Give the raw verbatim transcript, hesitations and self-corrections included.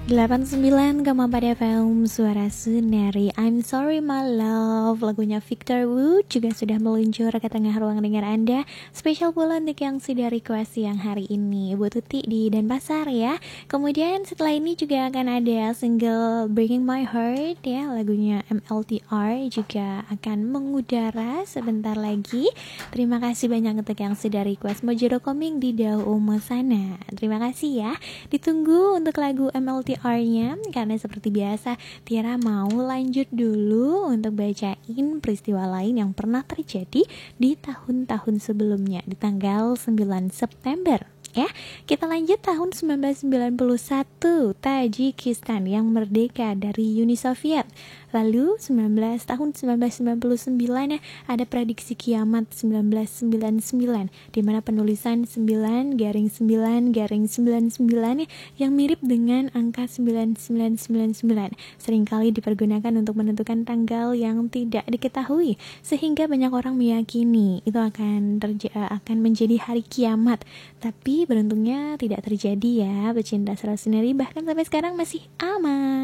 delapan puluh sembilan koma empat F M Suara Sunari. I'm Sorry My Love, lagunya Victor Wu juga sudah meluncur ke tengah ruang dengar Anda. Spesial pula untuk yang sudah request yang hari ini, Bu Tuti di Denpasar ya. Kemudian setelah ini juga akan ada single Breaking My Heart ya, lagunya M L T R juga akan mengudara sebentar lagi. Terima kasih banyak untuk yang sudah request Mojoro Koming di Dau sana. Terima kasih ya. Ditunggu untuk lagu M L T R-nya, karena seperti biasa Tiara mau lanjut dulu untuk bacain peristiwa lain yang pernah terjadi di tahun-tahun sebelumnya di tanggal sembilan September. Ya, kita lanjut tahun sembilan belas sembilan puluh satu, Tajikistan yang merdeka dari Uni Soviet. Lalu sembilan belas tahun sembilan belas sembilan puluh sembilan ya, ada prediksi kiamat sembilan belas sembilan puluh sembilan di mana penulisan sembilan garing sembilan garing sembilan puluh sembilan ya, yang mirip dengan angka sembilan sembilan sembilan sembilan seringkali dipergunakan untuk menentukan tanggal yang tidak diketahui, sehingga banyak orang meyakini itu akan terja- akan menjadi hari kiamat. Tapi beruntungnya tidak terjadi ya, pecinta Suara Sunari, bahkan sampai sekarang masih aman.